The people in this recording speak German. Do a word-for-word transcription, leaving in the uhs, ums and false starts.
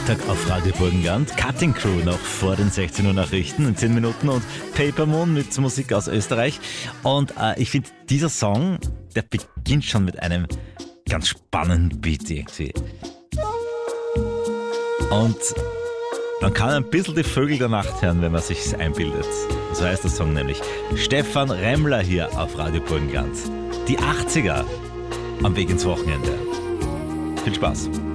Freitag auf Radio Burgenland. Cutting Crew noch vor den sechzehn Uhr Nachrichten in zehn Minuten und Paper Moon mit Musik aus Österreich. Und äh, ich finde, dieser Song, der beginnt schon mit einem ganz spannenden Beat irgendwie. Und man kann ein bisschen die Vögel der Nacht hören, wenn man sich's einbildet. So heißt der Song nämlich. Stefan Remmler hier auf Radio Burgenland. Die achtziger am Weg ins Wochenende. Viel Spaß.